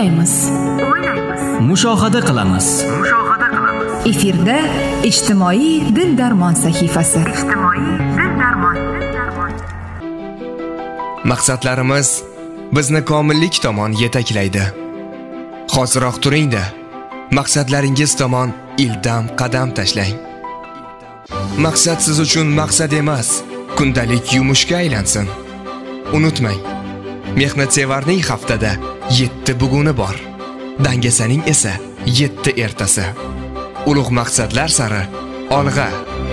O'ylaymiz. Mushohada qilamiz. Efirda ijtimoiy dil darmon sahifasi. Maqsadlarimiz bizni komillik tomon yetaklaydi. Hoziroq turing-da, maqsadlaringiz tomon ildam qadam tashlang. Maqsad siz uchun maqsad emas, kundalik yumushga aylansin. Unutmang, mehnatsevarning haftada 7 buguni bor. Dangasaning esa 7 ertasi. Ulug' maqsadlar sari olg'a.